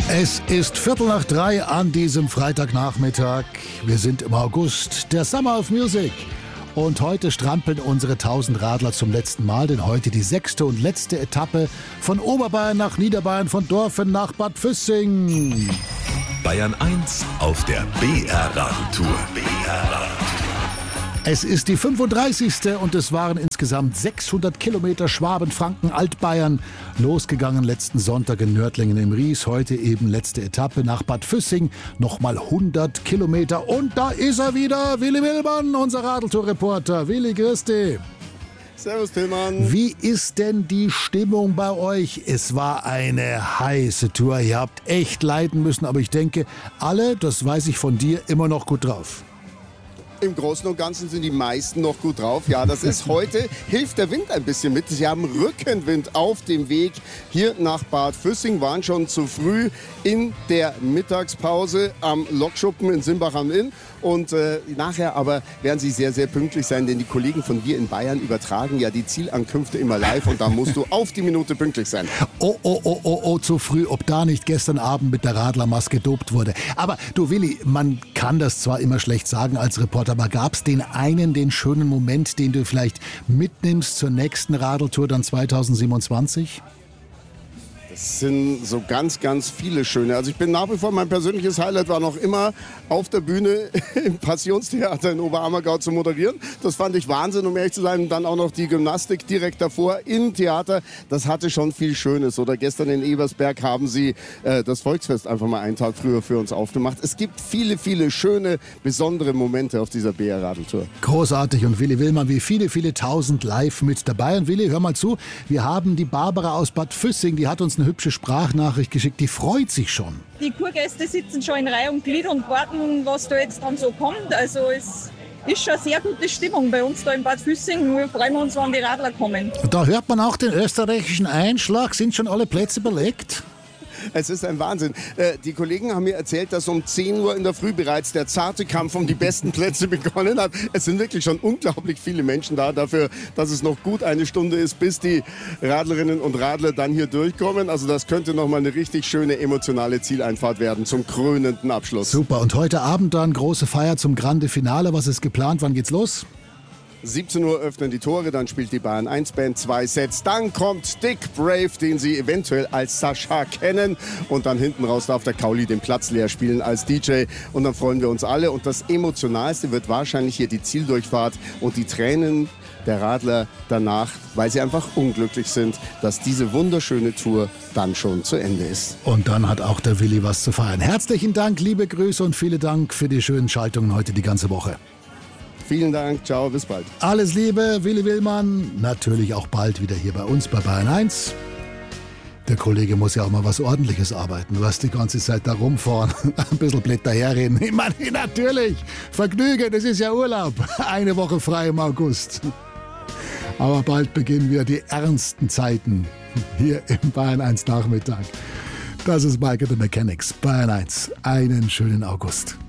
Es ist 2:15 an diesem Freitagnachmittag. Wir sind im August, der Summer of Music. Und heute strampeln unsere 1000 Radler zum letzten Mal, denn heute die 6. und letzte Etappe von Oberbayern nach Niederbayern, von Dorfen nach Bad Füssing. Bayern 1 auf der BR-Radeltour. Es ist die 35. und es waren insgesamt 600 Kilometer Schwaben, Franken, Altbayern. Losgegangen letzten Sonntag in Nördlingen im Ries. Heute eben letzte Etappe nach Bad Füssing. Nochmal 100 Kilometer. Und da ist er wieder, Willi Willmann, unser Radeltour-Reporter. Willi, grüß dich. Servus, Tillmann. Wie ist denn die Stimmung bei euch? Es war eine heiße Tour. Ihr habt echt leiden müssen. Aber ich denke, alle, das weiß ich von dir, immer noch gut drauf. Im Großen und Ganzen sind die meisten noch gut drauf. Ja, das ist heute, hilft der Wind ein bisschen mit. Sie haben Rückenwind auf dem Weg hier nach Bad Füssing, waren schon zu früh in der Mittagspause am Lokschuppen in Simbach am Inn. Und nachher aber werden sie sehr, sehr pünktlich sein, denn die Kollegen von dir in Bayern übertragen ja die Zielankünfte immer live und da musst du auf die Minute pünktlich sein. Oh, zu früh, ob da nicht gestern Abend mit der Radlermaske gedopt wurde. Aber du Willi, man kann das zwar immer schlecht sagen als Reporter, aber gab es den schönen Moment, den du vielleicht mitnimmst zur nächsten Radeltour dann 2027? Es sind so ganz, ganz viele schöne. Also ich bin nach wie vor, mein persönliches Highlight war noch immer auf der Bühne im Passionstheater in Oberammergau zu moderieren. Das fand ich Wahnsinn, um ehrlich zu sein. Und dann auch noch die Gymnastik direkt davor im Theater. Das hatte schon viel Schönes. Oder gestern in Ebersberg haben sie das Volksfest einfach mal einen Tag früher für uns aufgemacht. Es gibt viele, viele schöne, besondere Momente auf dieser BR-Radeltour. Großartig. Und Willi Willmann, wie viele, viele tausend live mit dabei. Und Willi, hör mal zu, wir haben die Barbara aus Bad Füssing, die hat uns eine hübsche Sprachnachricht geschickt, die freut sich schon. Die Kurgäste sitzen schon in Reihe und Glied und warten, was da jetzt dann so kommt. Also es ist schon sehr gute Stimmung bei uns da in Bad Füssing. Wir freuen uns, wenn die Radler kommen. Da hört man auch den österreichischen Einschlag. Sind schon alle Plätze belegt? Es ist ein Wahnsinn. Die Kollegen haben mir erzählt, dass um 10 Uhr in der Früh bereits der zarte Kampf um die besten Plätze begonnen hat. Es sind wirklich schon unglaublich viele Menschen da dafür, dass es noch gut eine Stunde ist, bis die Radlerinnen und Radler dann hier durchkommen. Also das könnte nochmal eine richtig schöne emotionale Zieleinfahrt werden zum krönenden Abschluss. Super. Und heute Abend dann große Feier zum Grande Finale. Was ist geplant? Wann geht's los? 17 Uhr öffnen die Tore, dann spielt die Bayern 1 Band 2 Sets. Dann kommt Dick Brave, den Sie eventuell als Sascha kennen. Und dann hinten raus darf der Kauli den Platz leer spielen als DJ. Und dann freuen wir uns alle. Und das Emotionalste wird wahrscheinlich hier die Zieldurchfahrt und die Tränen der Radler danach, weil sie einfach unglücklich sind, dass diese wunderschöne Tour dann schon zu Ende ist. Und dann hat auch der Willi was zu feiern. Herzlichen Dank, liebe Grüße und vielen Dank für die schönen Schaltungen heute die ganze Woche. Vielen Dank, ciao, bis bald. Alles Liebe, Willi Willmann. Natürlich auch bald wieder hier bei uns bei Bayern 1. Der Kollege muss ja auch mal was Ordentliches arbeiten. Du hast die ganze Zeit da rumfahren, ein bisschen blöd daherreden. Ich meine, natürlich, Vergnügen, das ist ja Urlaub. Eine Woche frei im August. Aber bald beginnen wieder die ernsten Zeiten hier im Bayern 1 Nachmittag. Das ist Michael the Mechanics, Bayern 1. Einen schönen August.